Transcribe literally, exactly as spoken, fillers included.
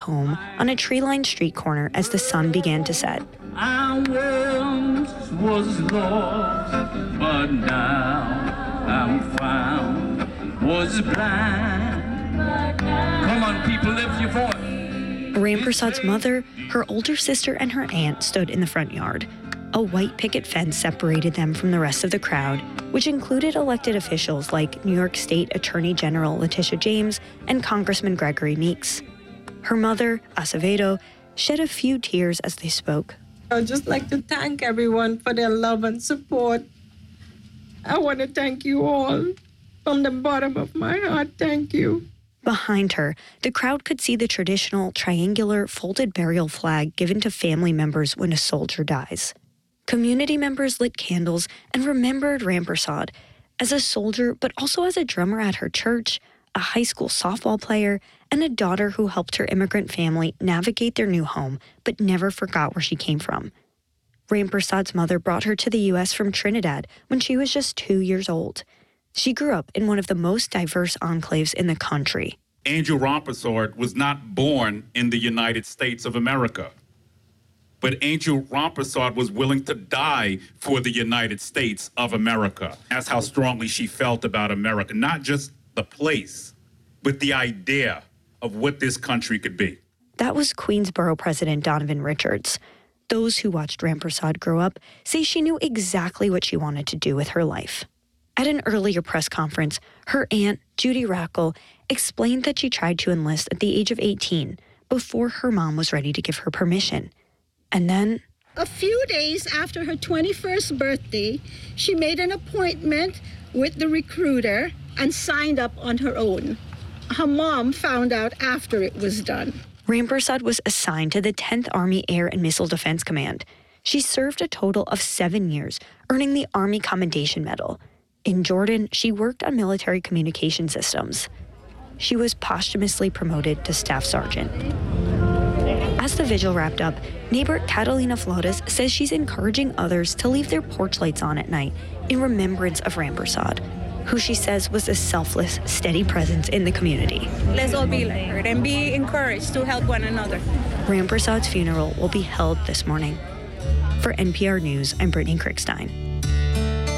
home on a tree-lined street corner as the sun began to set. I once was lost, but now I'm found, was blind. Come on, people, lift your voice. Rampersaud's mother, her older sister, and her aunt stood in the front yard. A white picket fence separated them from the rest of the crowd, which included elected officials like New York State Attorney General Letitia James and Congressman Gregory Meeks. Her mother, Acevedo, shed a few tears as they spoke. I'd just like to thank everyone for their love and support. I want to thank you all from the bottom of my heart. Thank you. Behind her, the crowd could see the traditional triangular folded burial flag given to family members when a soldier dies. Community members lit candles and remembered Rampersaud as a soldier, but also as a drummer at her church, a high school softball player, and a daughter who helped her immigrant family navigate their new home, but never forgot where she came from. Rampersaud's mother brought her to the U S from Trinidad when she was just two years old. She grew up in one of the most diverse enclaves in the country. Angel Rampersaud was not born in the United States of America. But Angel Rampersaud was willing to die for the United States of America. That's how strongly she felt about America, not just the place, but the idea of what this country could be. That was Queensborough President Donovan Richards. Those who watched Rampersaud grow up say she knew exactly what she wanted to do with her life. At an earlier press conference, her aunt, Judy Rackle, explained that she tried to enlist at the age of eighteen before her mom was ready to give her permission. And then, a few days after her twenty-first birthday, she made an appointment with the recruiter and signed up on her own. Her mom found out after it was done. Rampersaud was assigned to the tenth Army Air and Missile Defense Command. She served a total of seven years, earning the Army Commendation Medal. In Jordan, she worked on military communication systems. She was posthumously promoted to Staff Sergeant. As the vigil wrapped up, neighbor Catalina Flores says she's encouraging others to leave their porch lights on at night in remembrance of Rampersaud, who she says was a selfless, steady presence in the community. Let's all be like her and be encouraged to help one another. Rampersaud's funeral will be held this morning. For N P R News, I'm Brittany Krickstein.